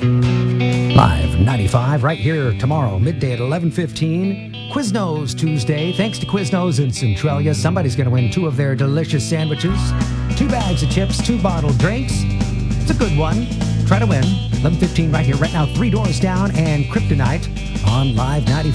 Live 95 right here tomorrow, midday at 11:15. Quiznos Tuesday. Thanks to Quiznos in Centralia, somebody's going to win 2 of their delicious sandwiches, 2 bags of chips, 2 bottled drinks. It's a good one. Try to win. 11:15 right here, right now, 3 Doors Down and Kryptonite on Live 95.